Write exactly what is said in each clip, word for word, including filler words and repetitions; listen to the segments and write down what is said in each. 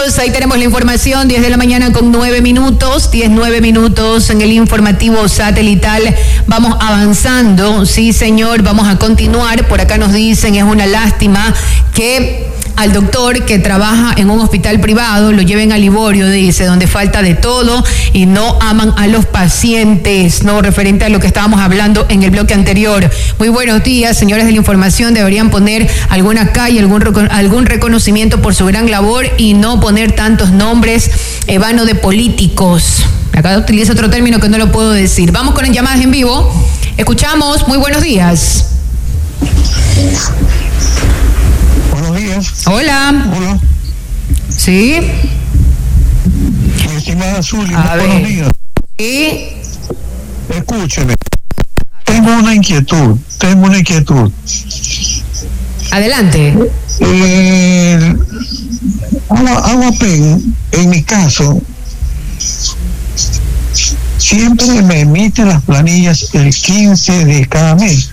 amigos, ahí tenemos la información, diez de la mañana con nueve minutos, diez, nueve minutos en el informativo satelital. Vamos avanzando, sí señor, vamos a continuar. Por acá nos dicen, es una lástima que al doctor que trabaja en un hospital privado lo lleven a Liborio, dice, donde falta de todo y no aman a los pacientes, no, referente a lo que estábamos hablando en el bloque anterior. Muy buenos días, señores de la información, deberían poner alguna calle, algún, algún reconocimiento por su gran labor y no poner tantos nombres eh, vanos de políticos. Acá utiliza otro término que no lo puedo decir. Vamos con las llamadas en vivo. Escuchamos, muy buenos días. Buenos días. Hola. Hola. Sí. Mi estimada Zuli, A buenos ver. días. Sí. Escúcheme. Tengo una inquietud, tengo una inquietud. Adelante. Eh, Agua, Aguapen, en mi caso, siempre me emite las planillas el quince de cada mes.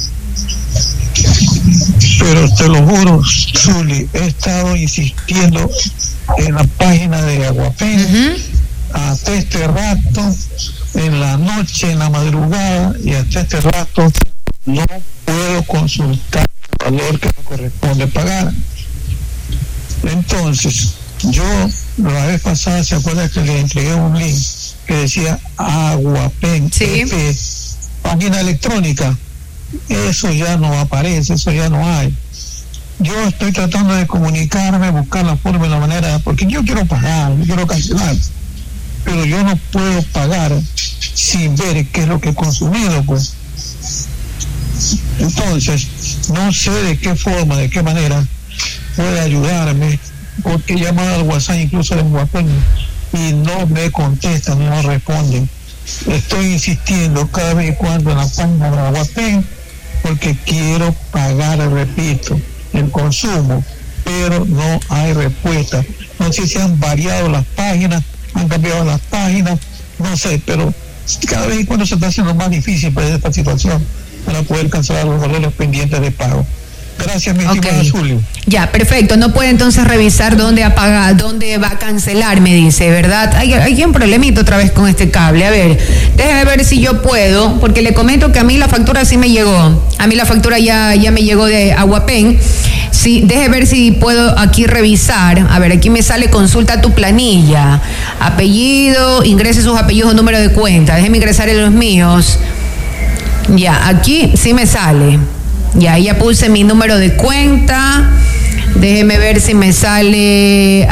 Pero te lo juro, Zuli, he estado insistiendo en la página de Aguapen uh-huh. hasta este rato, en la noche, en la madrugada, y hasta este rato no puedo consultar el valor que me corresponde pagar. Entonces, yo la vez pasada, ¿se acuerda que le entregué un link que decía Aguapen, sí. F, página electrónica? Eso ya no aparece, eso ya no hay. Yo estoy tratando de comunicarme, buscar la forma y la manera, porque yo quiero pagar, yo quiero cancelar, pero yo no puedo pagar sin ver qué es lo que he consumido, pues. Entonces, no sé de qué forma, de qué manera puede ayudarme, porque he llamado al WhatsApp incluso de Aguapen y no me contestan, no responden. Estoy insistiendo cada vez y cuando en la página de Aguapen, porque quiero pagar, repito, el consumo, pero no hay respuesta. No sé si han variado las páginas, han cambiado las páginas, no sé, pero cada vez y cuando se está haciendo más difícil para esta situación para poder cancelar los valores pendientes de pago. Gracias, mi estimada okay. Zulio. Ya, perfecto. No puede entonces revisar dónde apaga, dónde va a cancelar, me dice, ¿verdad? Hay, hay un problemito otra vez con este cable. A ver, déjeme ver si yo puedo, porque le comento que a mí la factura sí me llegó. A mí la factura ya, ya me llegó de Aguapen. Sí, déjeme ver si puedo aquí revisar. A ver, aquí me sale consulta tu planilla. Apellido, ingrese sus apellidos o número de cuenta. Déjeme ingresar en los míos. Ya, aquí sí me sale. Ya, ya puse mi número de cuenta. Déjeme ver si me sale